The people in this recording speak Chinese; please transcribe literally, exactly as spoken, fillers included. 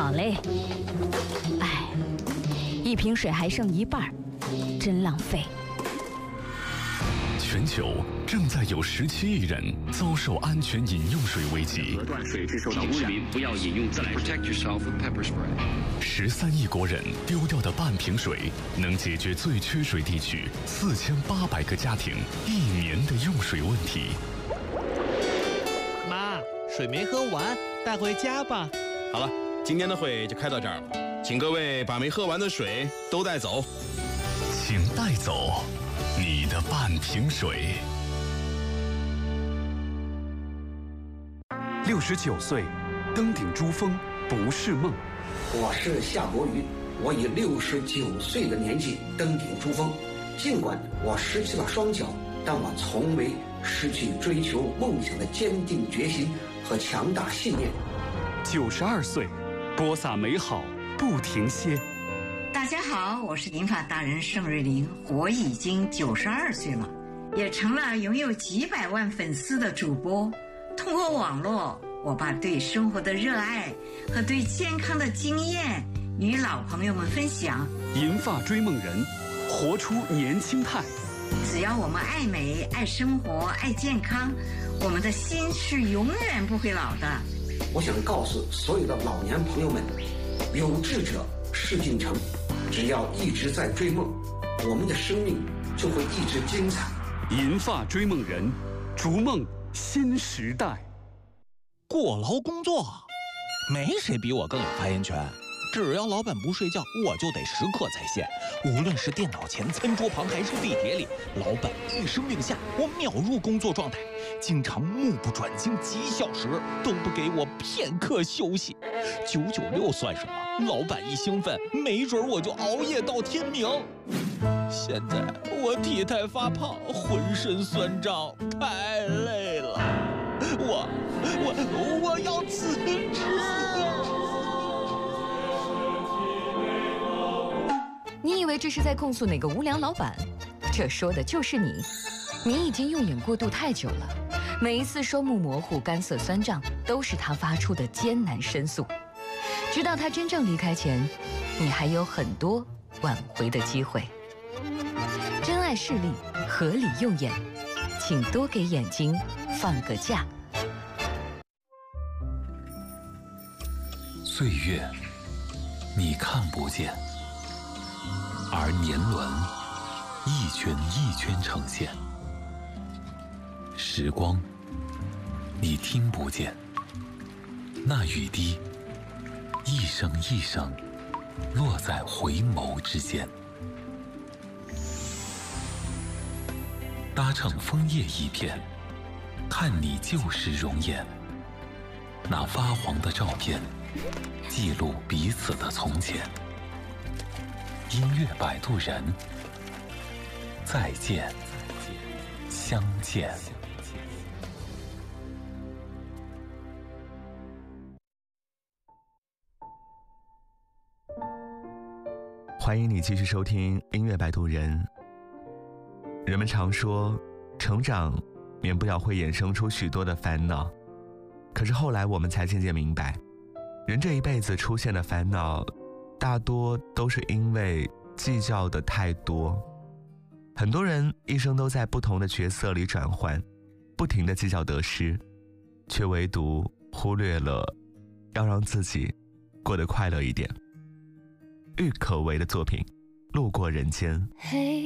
好嘞。哎，一瓶水还剩一半，真浪费。 全球正在有十七亿人遭受安全饮用水危机。 河段水质受到污染，不要饮用自来水。Protect yourself with pepper spray。 十三亿国人丢掉的半瓶水，能解决最缺水地区四千八百个家庭一年的用水问题。 妈，水没喝完，带回家吧。 好了，今天的会就开到这儿了，请各位把没喝完的水都带走。 请带走你的半瓶水。 六十九岁，登顶珠峰不是梦。 我是夏国瑜，我以六十九岁的年纪登顶珠峰，尽管我失去了双脚，但我从未失去追求梦想的坚定决心和强大信念。 九十二岁，播撒美好不停歇。 大家好，我是银发达人盛瑞玲，我已经九十二岁了，也成了拥有几百万粉丝的主播。通过网络，我把对生活的热爱和对健康的经验与老朋友们分享。 银发追梦人，活出年轻态。 只要我们爱美、爱生活、爱健康，我们的心是永远不会老的。 我想告诉所有的老年朋友们，有志者事竟成，只要一直在追梦，我们的生命就会一直精彩。 银发追梦人，逐梦新时代。 过劳工作，没谁比我更有发言权。只要老板不睡觉，我就得时刻在线。无论是电脑前、餐桌旁，还是地铁里，老板一声令下，我秒入工作状态。经常目不转睛几小时，都不给我片刻休息。九九六算什么？老板一兴奋，没准我就熬夜到天明。现在我体态发胖，浑身酸胀，太累了。我我我要辞职。 你以为这是在控诉哪个无良老板？这说的就是你。你已经用眼过度太久了，每一次双目模糊、干涩酸胀，都是他发出的艰难申诉。直到他真正离开前，你还有很多挽回的机会。珍爱视力，合理用眼，请多给眼睛放个假。 岁月，你看不见，而年轮一圈一圈呈现。时光，你听不见，那雨滴一声一声落在回眸之间。搭乘枫叶一片，看你旧时容颜。那发黄的照片，记录彼此的从前。音乐摆渡人，再见，相见。 欢迎你继续收听音乐摆渡人。人们常说，成长免不了会衍生出许多的烦恼，可是后来我们才渐渐明白，人这一辈子出现的烦恼大多都是因为计较的太多。很多人一生都在不同的角色里转换，不停地计较得失，却唯独忽略了要让自己过得快乐一点。郁可唯的作品《路过人间》。